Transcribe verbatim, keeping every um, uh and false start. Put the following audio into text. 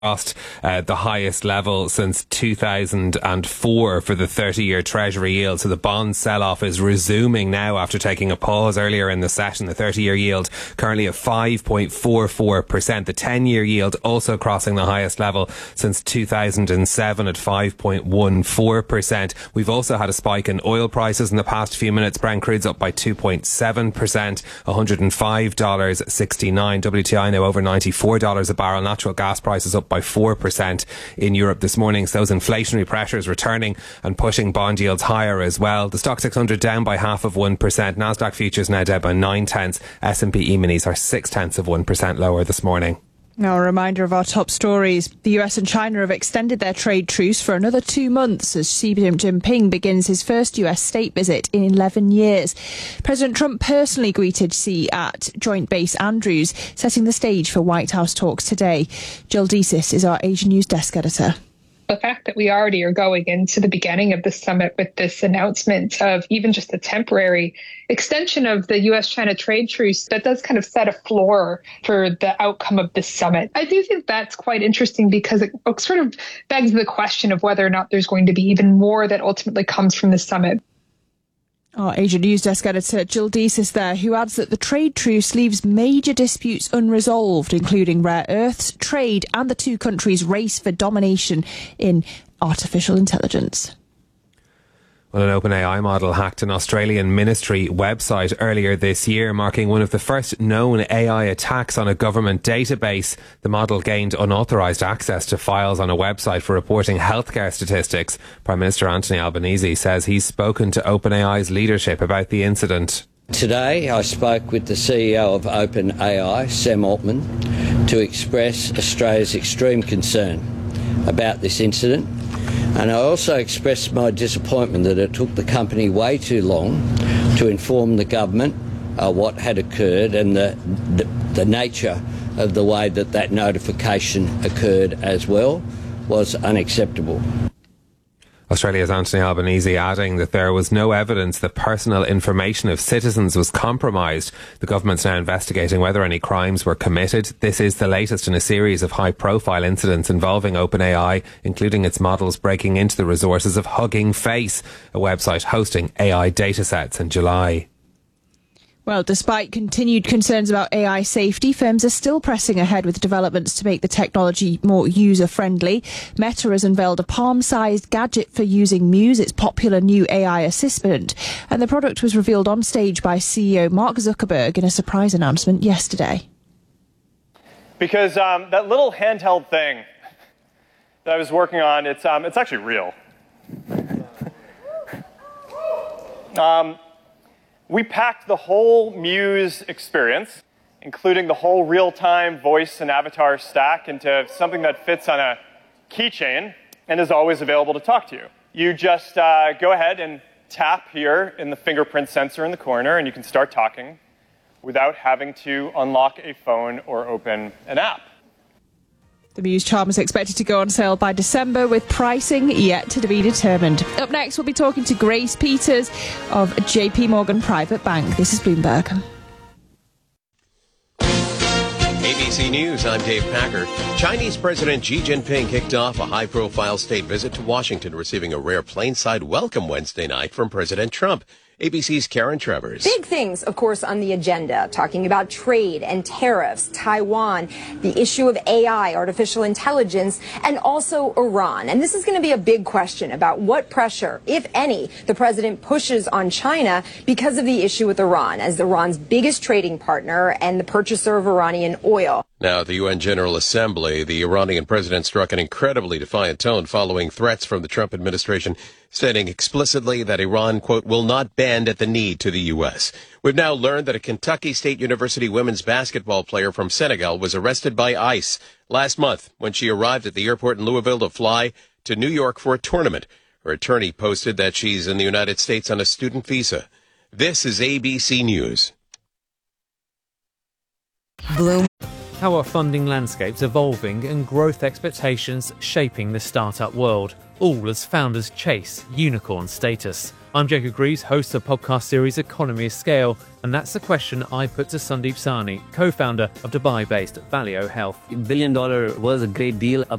Crossed uh, the highest level since two thousand four for the thirty-year Treasury yield. So the bond sell-off is resuming now after taking a pause earlier in the session. The thirty-year yield currently at five point four four percent. The ten-year yield also crossing the highest level since two thousand seven at five point one four percent. We've also had a spike in oil prices in the past few minutes. Brent crude's up by two point seven percent, one hundred five dollars sixty-nine. W T I now over ninety-four dollars a barrel. Natural gas prices up by four percent in Europe this morning. So those inflationary pressures returning and pushing bond yields higher as well. The Stock six hundred down by half of one percent. Nasdaq futures now down by nine tenths. S and P E-minis are six tenths of one percent lower this morning. Now a reminder of our top stories. The U S and China have extended their trade truce for another two months as Xi Jinping begins his first U S state visit in eleven years. President Trump personally greeted Xi at Joint Base Andrews, setting the stage for White House talks today. Jill Desis is our Asia News desk editor. The fact that we already are going into the beginning of the summit with this announcement of even just a temporary extension of the U S China trade truce, that does kind of set a floor for the outcome of this summit. I do think that's quite interesting because it sort of begs the question of whether or not there's going to be even more that ultimately comes from the summit. Our Asia News desk editor Jill Desis there, who adds that the trade truce leaves major disputes unresolved, including rare earths, trade and the two countries' race for domination in artificial intelligence. Well, an OpenAI model hacked an Australian ministry website earlier this year, marking one of the first known A I attacks on a government database. The model gained unauthorised access to files on a website for reporting healthcare statistics. Prime Minister Anthony Albanese says he's spoken to OpenAI's leadership about the incident. Today I spoke with the C E O of OpenAI, Sam Altman, to express Australia's extreme concern about this incident. And I also expressed my disappointment that it took the company way too long to inform the government uh, what had occurred and the, the, the nature of the way that that notification occurred as well was unacceptable. Australia's Anthony Albanese adding that there was no evidence that personal information of citizens was compromised. The government's now investigating whether any crimes were committed. This is the latest in a series of high-profile incidents involving OpenAI, including its models breaking into the resources of Hugging Face, a website hosting A I datasets in July. Well, despite continued concerns about A I safety, firms are still pressing ahead with developments to make the technology more user-friendly. Meta has unveiled a palm-sized gadget for using Muse, its popular new A I assistant. And the product was revealed on stage by C E O Mark Zuckerberg in a surprise announcement yesterday. Because um, that little handheld thing that I was working on, it's, um, it's actually real. um... We packed the whole Muse experience, including the whole real-time voice and avatar stack, into something that fits on a keychain and is always available to talk to you. You just uh, go ahead and tap here in the fingerprint sensor in the corner, and you can start talking without having to unlock a phone or open an app. The Muse charm is expected to go on sale by December, with pricing yet to be determined. Up next, we'll be talking to Grace Peters of J P Morgan Private Bank. This is Bloomberg. A B C News, I'm Dave Packer. Chinese President Xi Jinping kicked off a high-profile state visit to Washington, receiving a rare plainside welcome Wednesday night from President Trump. A B C's Karen Travers. Big things, of course, on the agenda, talking about trade and tariffs, Taiwan, the issue of A I, artificial intelligence, and also Iran. And this is going to be a big question about what pressure, if any, the president pushes on China because of the issue with Iran, as Iran's biggest trading partner and the purchaser of Iranian oil. Now, at the U N General Assembly, the Iranian president struck an incredibly defiant tone following threats from the Trump administration, stating explicitly that Iran, quote, will not bend at the knee to the U S. We've now learned that a Kentucky State University women's basketball player from Senegal was arrested by ICE last month when she arrived at the airport in Louisville to fly to New York for a tournament. Her attorney posted that she's in the United States on a student visa. This is A B C News. Bloom. How are funding landscapes evolving and growth expectations shaping the startup world, all as founders chase unicorn status? I'm Jacob Greaves, host of the podcast series Economy of Scale, and that's the question I put to Sandeep Sahni, co-founder of Dubai-based Valeo Health. Billion dollar was a great deal.